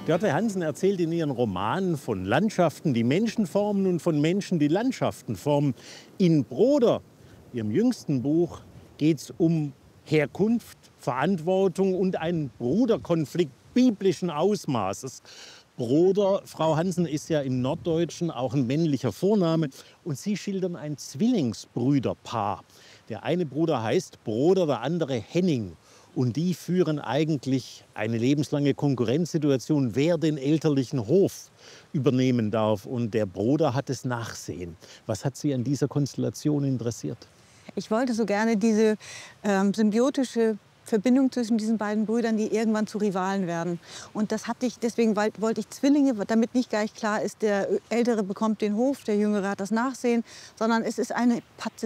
Dörte Hansen erzählt in ihren Romanen von Landschaften, die Menschen formen und von Menschen, die Landschaften formen. In Broder, ihrem jüngsten Buch, geht es um Herkunft, Verantwortung und einen Bruderkonflikt biblischen Ausmaßes. Broder, Frau Hansen, ist ja im Norddeutschen auch ein männlicher Vorname. Und Sie schildern ein Zwillingsbrüderpaar. Der eine Bruder heißt Broder, der andere Henning. Und die führen eigentlich eine lebenslange Konkurrenzsituation, wer den elterlichen Hof übernehmen darf. Und der Bruder hat das Nachsehen. Was hat Sie an dieser Konstellation interessiert? Ich wollte so gerne diese symbiotische Verbindung zwischen diesen beiden Brüdern, die irgendwann zu Rivalen werden. Und das hatte ich, deswegen wollte ich Zwillinge, damit nicht gleich klar ist, der Ältere bekommt den Hof, der Jüngere hat das Nachsehen, sondern es ist eine